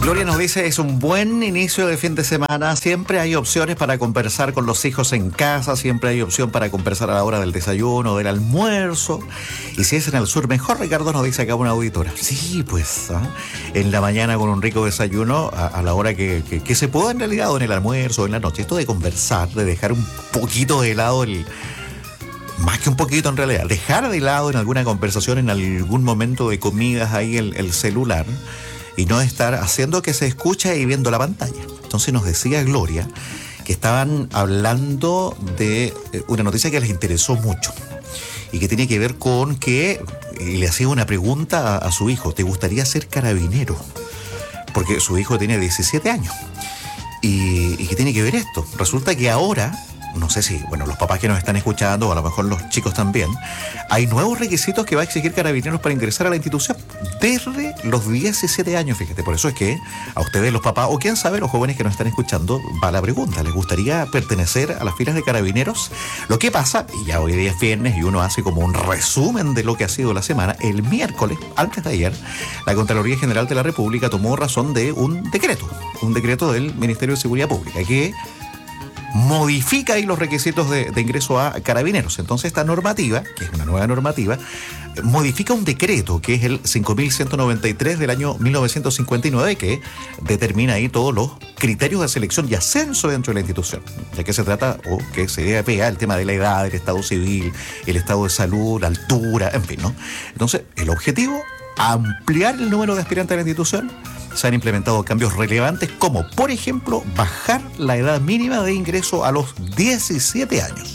Gloria nos dice, es un buen inicio de fin de semana, siempre hay opciones para conversar con los hijos en casa, siempre hay opción para conversar a la hora del desayuno, del almuerzo, y si es en el sur, mejor. Ricardo nos dice acá una auditora. Sí, pues, en la mañana con un rico desayuno, a la hora que se pueda en realidad, o en el almuerzo, o en la noche, esto de conversar, de dejar un poquito de lado más que un poquito en realidad, dejar de lado en alguna conversación, en algún momento de comidas ahí el celular, y no estar haciendo que se escuche y viendo la pantalla. Entonces nos decía Gloria que estaban hablando de una noticia que les interesó mucho y que tiene que ver con que le hacía una pregunta a su hijo: ¿te gustaría ser carabinero? Porque su hijo tiene 17 años. ¿Y qué tiene que ver esto? Resulta que ahora, no sé si, los papás que nos están escuchando, o a lo mejor los chicos también, hay nuevos requisitos que va a exigir Carabineros para ingresar a la institución desde los 17 años, fíjate. Por eso es que a ustedes, los papás, o quién sabe, los jóvenes que nos están escuchando, va la pregunta: ¿les gustaría pertenecer a las filas de Carabineros? Lo que pasa, y ya hoy día es viernes y uno hace como un resumen de lo que ha sido la semana, el miércoles, antes de ayer, la Contraloría General de la República tomó razón de un decreto del Ministerio de Seguridad Pública que modifica ahí los requisitos de ingreso a Carabineros. Entonces esta normativa, que es una nueva normativa, modifica un decreto que es el 5193 del año 1959, que determina ahí todos los criterios de selección y ascenso dentro de la institución. ¿De qué se trata? O que se vea el tema de la edad, el estado civil, el estado de salud, la altura, en fin, ¿no? Entonces, el objetivo: ampliar el número de aspirantes a la institución. Se han implementado cambios relevantes como, por ejemplo, bajar la edad mínima de ingreso a los 17 años.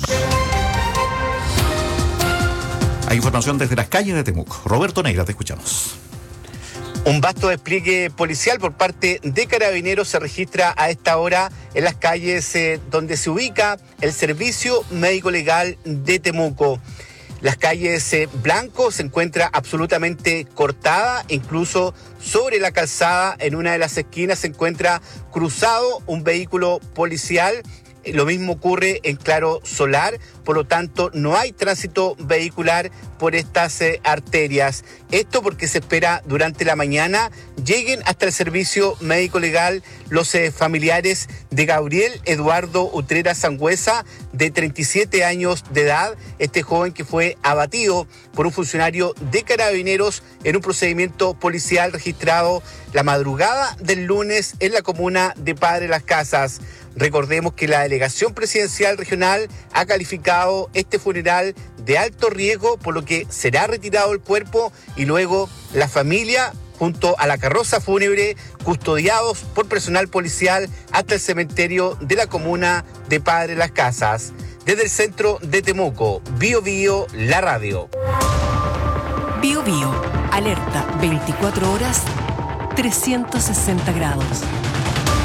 Hay información desde las calles de Temuco. Roberto Neira, te escuchamos. Un vasto despliegue policial por parte de Carabineros se registra a esta hora en las calles donde se ubica el Servicio Médico Legal de Temuco. Las calles Blanco se encuentra absolutamente cortada, incluso sobre la calzada, en una de las esquinas se encuentra cruzado un vehículo policial. Lo mismo ocurre en Claro Solar, por lo tanto no hay tránsito vehicular por estas arterias. Esto porque se espera durante la mañana lleguen hasta el Servicio Médico Legal los familiares de Gabriel Eduardo Utrera Sangüesa, de 37 años de edad, este joven que fue abatido por un funcionario de Carabineros en un procedimiento policial registrado la madrugada del lunes en la comuna de Padre Las Casas. Recordemos que la Delegación Presidencial Regional ha calificado este funeral de alto riesgo, por lo que será retirado el cuerpo y luego la familia, junto a la carroza fúnebre, custodiados por personal policial hasta el cementerio de la comuna de Padre Las Casas. Desde el centro de Temuco, Bío Bío, la radio. Bío Bío, alerta 24 horas, 360 grados.